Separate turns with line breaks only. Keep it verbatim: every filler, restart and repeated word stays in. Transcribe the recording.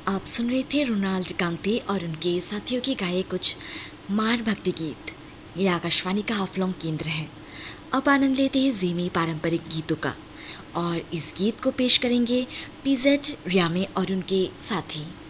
आप सुन रहे थे रोनाल्ड कांगते और उनके साथियों के गाए कुछ मार भक्ति गीत। ये आकाशवाणी का हाफलॉन्ग केंद्र है। अब आनंद लेते हैं ज़ीमी पारंपरिक गीतों का और इस गीत को पेश करेंगे पीजेड रियामे और उनके साथी।